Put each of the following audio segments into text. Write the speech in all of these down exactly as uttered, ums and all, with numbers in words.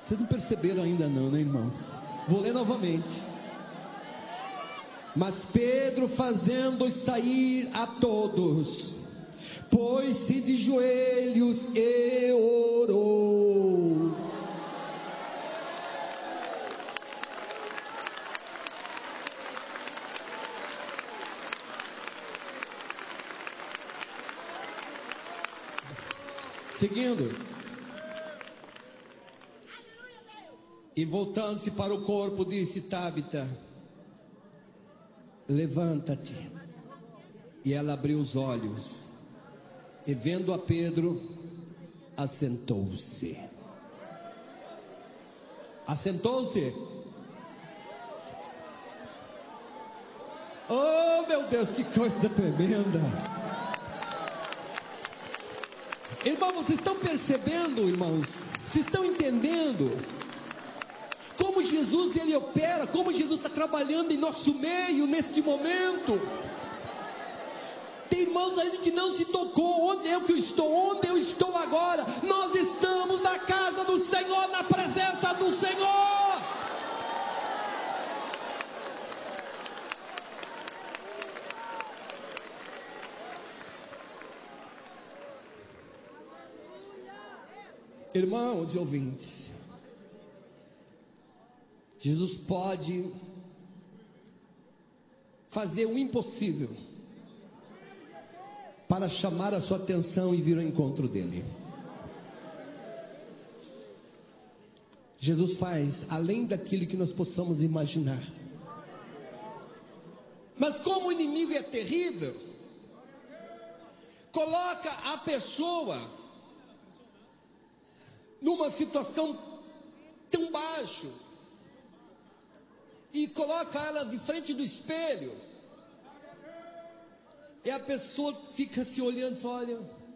Vocês não perceberam ainda não, né, irmãos? Vou ler novamente. Mas Pedro, fazendo-os sair a todos, pôs-se de joelhos e orou. Seguindo. E voltando-se para o corpo, disse: Tábita, levanta-te. E ela abriu os olhos, e vendo a Pedro, assentou-se. Assentou-se. Oh, meu Deus, que coisa tremenda. Irmãos, vocês estão percebendo, irmãos? Vocês estão entendendo como Jesus ele opera, como Jesus está trabalhando em nosso meio neste momento? Tem irmãos aí que não se tocou. Onde eu que estou? Onde eu estou agora? Nós estamos na casa do Senhor, na presença do Senhor. Irmãos e ouvintes, Jesus pode fazer o impossível para chamar a sua atenção e vir ao encontro dele. Jesus faz além daquilo que nós possamos imaginar. Mas como o inimigo é terrível, coloca a pessoa numa situação tão baixa e coloca ela de frente do espelho, e a pessoa fica se olhando e fala: olha,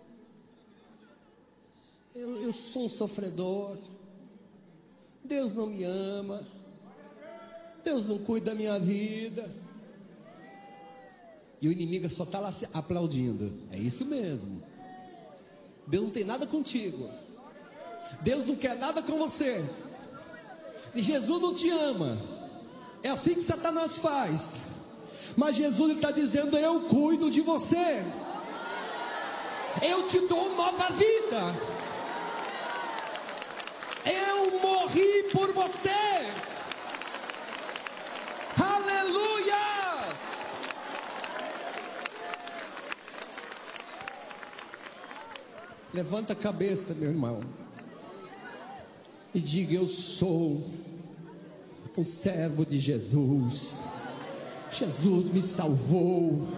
eu, eu sou um sofredor, Deus não me ama, Deus não cuida da minha vida. E o inimigo só está lá se aplaudindo. É isso mesmo, Deus não tem nada contigo, Deus não quer nada com você, e Jesus não te ama. É assim que Satanás faz. Mas Jesus está dizendo: eu cuido de você, eu te dou nova vida, eu morri por você. Aleluia! Levanta a cabeça, meu irmão, e diga: eu sou o servo de Jesus. Jesus me salvou,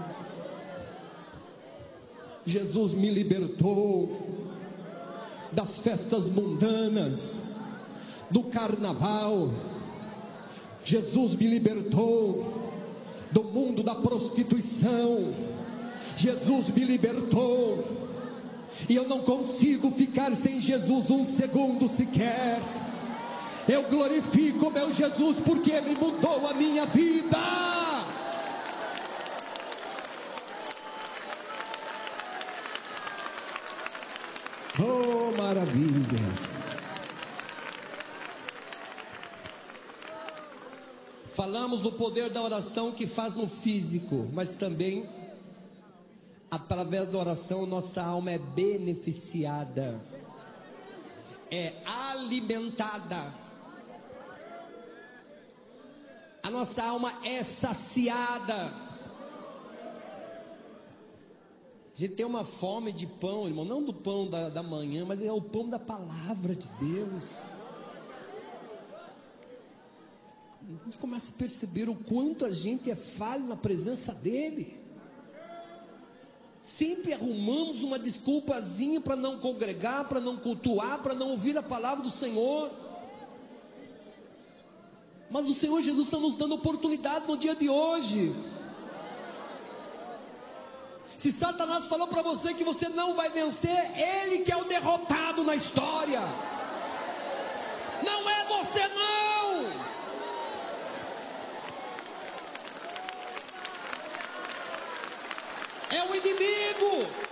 Jesus me libertou das festas mundanas, do carnaval. Jesus me libertou do mundo da prostituição. Jesus me libertou, e eu não consigo ficar sem Jesus um segundo sequer. Eu glorifico meu Jesus, porque Ele mudou a minha vida. Oh, maravilhas! Falamos o poder da oração que faz no físico, mas também através da oração nossa alma é beneficiada, é alimentada. A nossa alma é saciada. A gente tem uma fome de pão, irmão, não do pão da, da manhã, mas é o pão da palavra de Deus. A gente começa a perceber o quanto a gente é falho na presença dEle. Sempre arrumamos uma desculpazinha para não congregar, para não cultuar, para não ouvir a palavra do Senhor. Mas o Senhor Jesus está nos dando oportunidade no dia de hoje. Se Satanás falou para você que você não vai vencer, ele que é o derrotado na história. Não é você não. É o inimigo.